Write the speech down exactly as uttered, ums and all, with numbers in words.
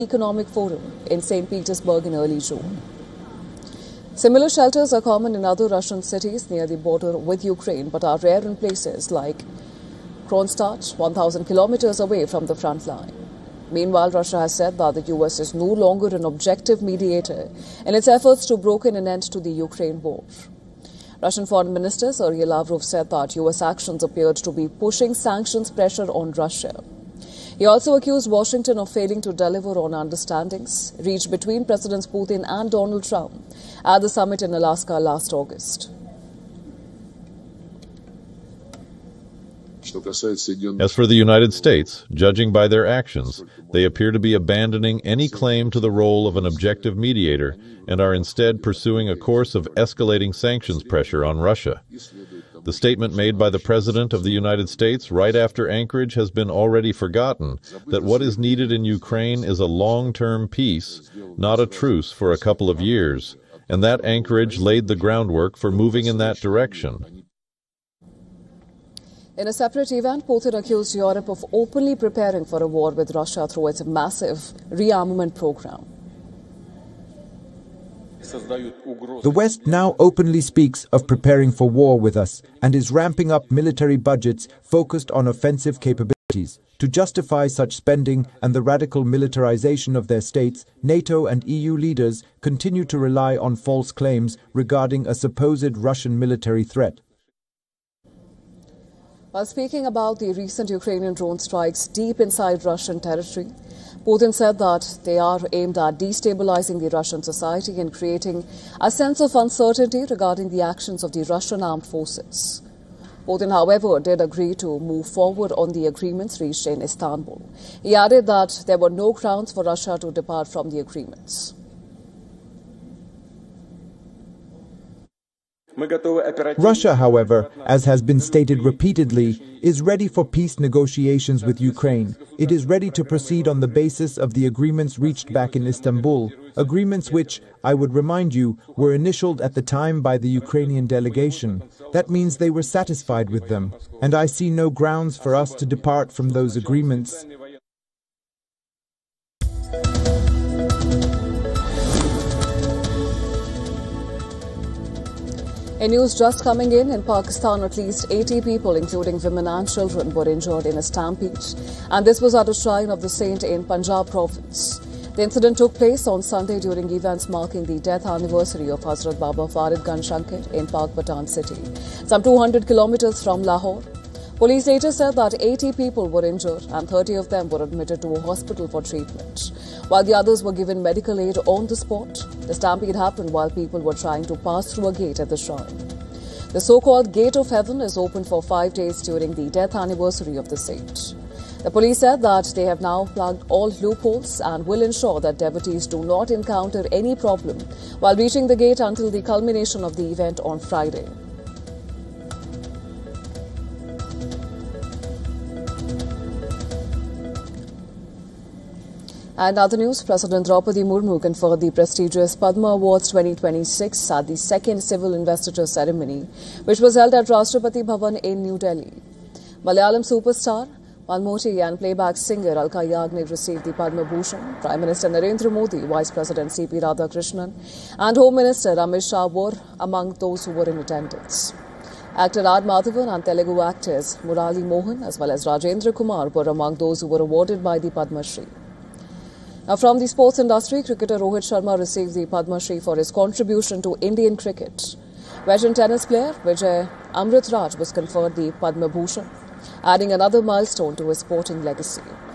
Economic Forum in Saint Petersburg in early June. Similar shelters are common in other Russian cities near the border with Ukraine, but are rare in places like Kronstadt, one thousand kilometers away from the front line. Meanwhile, Russia has said that the U S is no longer an objective mediator in its efforts to broker an end to the Ukraine war. Russian Foreign Minister Sergei Lavrov said that U S actions appeared to be pushing sanctions pressure on Russia. He also accused Washington of failing to deliver on understandings reached between Presidents Putin and Donald Trump at the summit in Alaska last August. As for the United States, judging by their actions, they appear to be abandoning any claim to the role of an objective mediator and are instead pursuing a course of escalating sanctions pressure on Russia. The statement made by the President of the United States right after Anchorage has been already forgotten, that what is needed in Ukraine is a long-term peace, not a truce for a couple of years, and that Anchorage laid the groundwork for moving in that direction. In a separate event, Putin accused Europe of openly preparing for a war with Russia through its massive rearmament program. The West now openly speaks of preparing for war with us and is ramping up military budgets focused on offensive capabilities. To justify such spending and the radical militarization of their states, NATO and E U leaders continue to rely on false claims regarding a supposed Russian military threat. While speaking about the recent Ukrainian drone strikes deep inside Russian territory, Putin said that they are aimed at destabilizing the Russian society and creating a sense of uncertainty regarding the actions of the Russian armed forces. Putin, however, did agree to move forward on the agreements reached in Istanbul. He added that there were no grounds for Russia to depart from the agreements. Russia, however, as has been stated repeatedly, is ready for peace negotiations with Ukraine. It is ready to proceed on the basis of the agreements reached back in Istanbul, agreements which, I would remind you, were initialed at the time by the Ukrainian delegation. That means they were satisfied with them, and I see no grounds for us to depart from those agreements. In news just coming in, in Pakistan, at least eighty people, including women and children, were injured in a stampede. And this was at a shrine of the saint in Punjab province. The incident took place on Sunday during events marking the death anniversary of Hazrat Baba Farid Ganj Shankar in Pak Patan city, some two hundred kilometers from Lahore. Police later said that eighty people were injured and thirty of them were admitted to a hospital for treatment, while the others were given medical aid on the spot. The stampede happened while people were trying to pass through a gate at the shrine. The so-called Gate of Heaven is open for five days during the death anniversary of the saint. The police said that they have now plugged all loopholes and will ensure that devotees do not encounter any problem while reaching the gate until the culmination of the event on Friday. And other news, President Draupadi Murmu conferred the prestigious Padma Awards twenty twenty-six at the second civil investiture ceremony, which was held at Rashtrapati Bhavan in New Delhi. Malayalam superstar Malmoti and playback singer Alka Yagnik received the Padma Bhushan. Prime Minister Narendra Modi, Vice President C P Radhakrishnan and Home Minister Amit Shah were among those who were in attendance. Actor R. Madhavan and Telugu actors Murali Mohan as well as Rajendra Kumar were among those who were awarded by the Padma Shri. Now, from the sports industry, cricketer Rohit Sharma received the Padma Shri for his contribution to Indian cricket. Veteran tennis player Vijay Amrit Raj was conferred the Padma Bhushan, adding another milestone to his sporting legacy.